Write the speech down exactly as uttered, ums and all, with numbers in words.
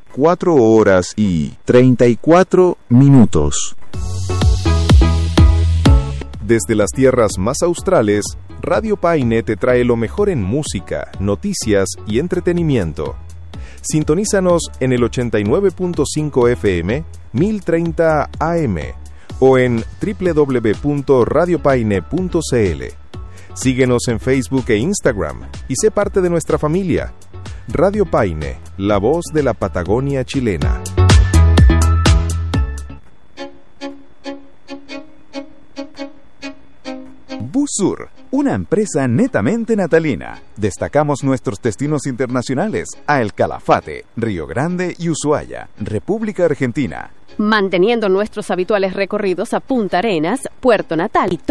cuatro horas y treinta y cuatro minutos. Desde las tierras más australes, Radio Paine te trae lo mejor en música, noticias y entretenimiento. Sintonízanos en el ochenta y nueve punto cinco F M, mil treinta A M o en doble u doble u doble u punto radio paine punto c l. Síguenos en Facebook e Instagram y sé parte de nuestra familia. Radio Paine, la voz de la Patagonia chilena. Busur, una empresa netamente natalina. Destacamos nuestros destinos internacionales a El Calafate, Río Grande y Ushuaia, República Argentina. Manteniendo nuestros habituales recorridos a Punta Arenas, Puerto Natal y